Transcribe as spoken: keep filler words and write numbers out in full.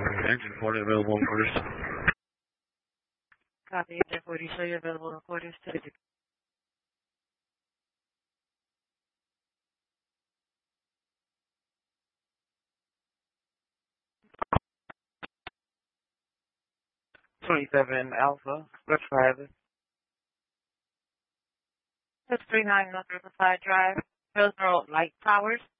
Engine forty available on quarters. Copy, engine forty, show you available on quarters to the twenty-seven Alpha, West Private. six three nine North Riverside Drive, Hillsborough Light Towers.